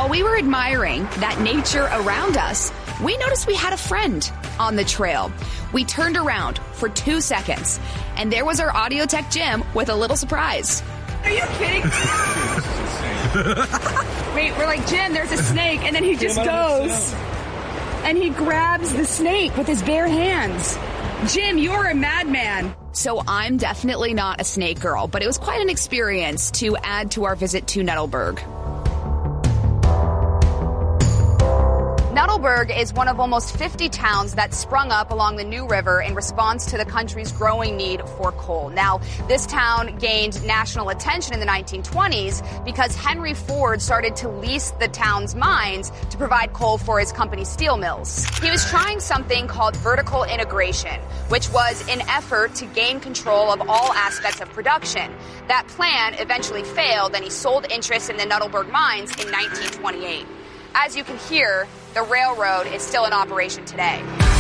While we were admiring that nature around us, we noticed we had a friend on the trail. We turned around for 2 seconds, and there was our audio tech Jim with a little surprise. Are you kidding? Wait, we're like, Jim, there's a snake, and then he just goes and he grabs the snake with his bare hands. Jim, you're a madman. So I'm definitely not a snake girl, but it was quite an experience to add to our visit to Nettelberg. Nettelberg is one of almost 50 towns that sprung up along the New River in response to the country's growing need for coal. Now, this town gained national attention in the 1920s because Henry Ford started to lease the town's mines to provide coal for his company's steel mills. He was trying something called vertical integration, which was an effort to gain control of all aspects of production. That plan eventually failed, and he sold interest in the Nettelberg mines in 1928. As you can hear, the railroad is still in operation today.